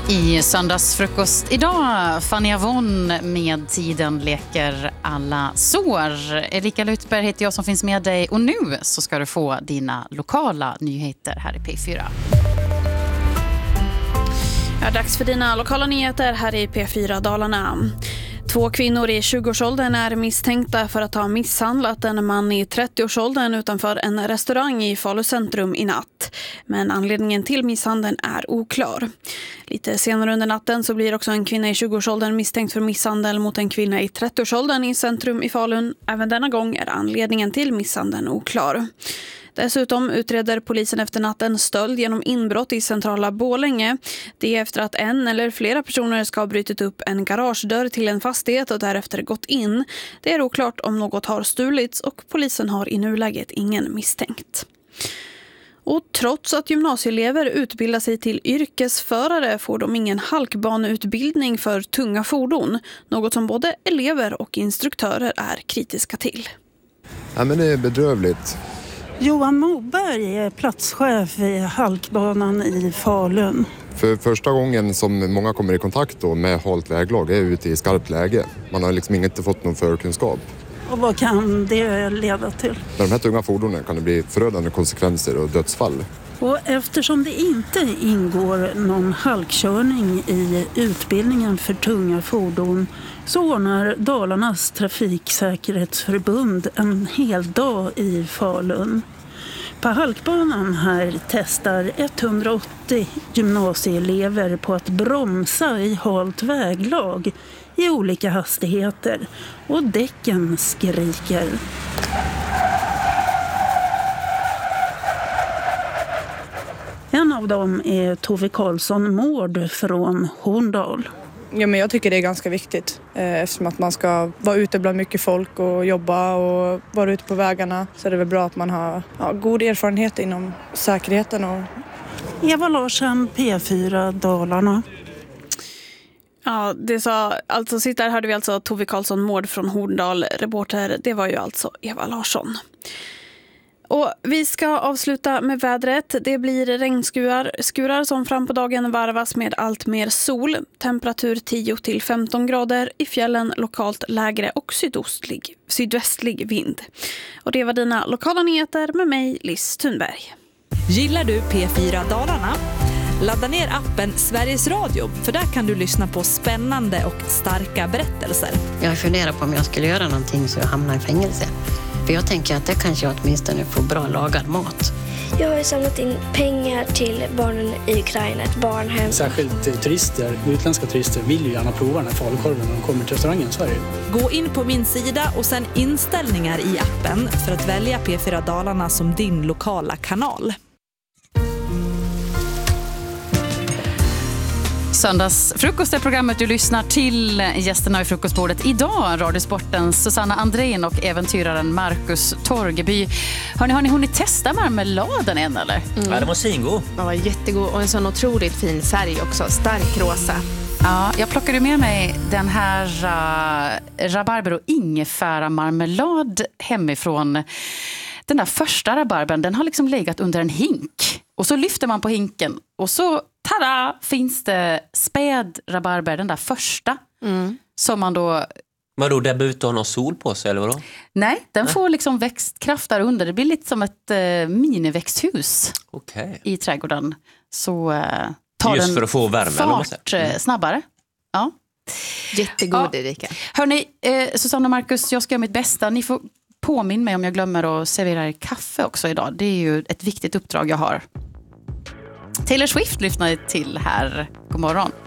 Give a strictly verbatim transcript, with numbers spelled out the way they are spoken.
I söndagsfrukost idag, Fanny Avon med Tiden leker alla sår. Erika Lutberg heter jag som finns med dig och nu så ska du få dina lokala nyheter här i P fyra. Ja, dags för dina lokala nyheter här i P fyra Dalarna. Två kvinnor i tjugoårsåldern är misstänkta för att ha misshandlat en man i trettioårsåldern utanför en restaurang i Falu centrum i natt. Men anledningen till misshandeln är oklar. Lite senare under natten så blir också en kvinna i tjugoårsåldern misstänkt för misshandel mot en kvinna i trettioårsåldern i centrum i Falun. Även denna gång är anledningen till misshandeln oklar. Dessutom utreder polisen efter natten stöld genom inbrott i centrala Borlänge. Det är efter att en eller flera personer ska ha brutit upp en garagedörr till en fastighet och därefter gått in. Det är oklart om något har stulits och polisen har i nuläget ingen misstänkt. Och trots att gymnasieelever utbildar sig till yrkesförare får de ingen halkbaneutbildning för tunga fordon. Något som både elever och instruktörer är kritiska till. Ja, men det är bedrövligt. Johan Moberg är platschef i halkbanan i Falun. För första gången som många kommer i kontakt då med halt väglag är ute i skarpt läge. Man har liksom inte fått någon förkunskap. Och vad kan det leda till? Med de här tunga fordonen kan det bli förödande konsekvenser och dödsfall. Och eftersom det inte ingår någon halkkörning i utbildningen för tunga fordon så ordnar Dalarnas trafiksäkerhetsförbund en hel dag i Falun. På halkbanan här testar etthundraåttio gymnasieelever på att bromsa i halt väglag i olika hastigheter och däcken skriker. En av dem är Tove Karlsson Mård från Horndal. Ja, men jag tycker det är ganska viktigt eh, eftersom att man ska vara ute bland mycket folk och jobba och vara ute på vägarna. Så är det väl bra att man har ja, god erfarenhet inom säkerheten. Och... Eva Larsson, P fyra Dalarna. Ja, det sa, alltså sitt där hörde vi alltså Tove Karlsson Mård från Horndal. Reporter, det var ju alltså Eva Larsson. Och vi ska avsluta med vädret. Det blir regnskurar skurar som fram på dagen varvas med allt mer sol. Temperatur tio till femton grader. I fjällen lokalt lägre och sydostlig, sydvästlig vind. Och det var dina lokala nyheter med mig, Liz Thunberg. Gillar du P fyra Dalarna? Ladda ner appen Sveriges Radio, för där kan du lyssna på spännande och starka berättelser. Jag funderar på om jag skulle göra någonting så jag hamnar i fängelse. För jag tänker att det kanske jag åtminstone får bra lagad mat. Jag har samlat in pengar till barnen i Ukraina, ett barnhem. Särskilt turister, utländska turister vill ju gärna prova den här falukorven när de kommer till restaurangen i Sverige. Gå in på min sida och sen inställningar i appen för att välja P fyra Dalarna som din lokala kanal. Söndagsfrukost är programmet du lyssnar till. Gästerna i frukostbordet idag, Radiosportens Susanna Andrén och äventyraren Marcus Torgeby. Har ni, har ni hunnit testa marmeladen än eller? Mm. Ja, den var singod. Ja, jättegod och en sån otroligt fin färg också, stark rosa. Ja, jag plockade med mig den här uh, rabarber och ingefära marmelad hemifrån. Den där första rabarbern, den har liksom legat under en hink. Och så lyfter man på hinken och så, tada, finns det späd rabarber, den där första. Mm. Som man då... Vadå, där behöver inte ha någon sol på sig eller vadå? Nej, den Nej. får liksom växtkraft där under. Det blir lite som ett eh, miniväxthus okay. i trädgården. Så eh, tar Just den för att få värme, fart mm. snabbare. Ja. Jättegod, ja. Erika. Hörrni, eh, Susanna och Marcus, jag ska göra mitt bästa. Ni får påminna mig om jag glömmer att servera er kaffe också idag. Det är ju ett viktigt uppdrag jag har. Taylor Swift lyssnar till här. God morgon.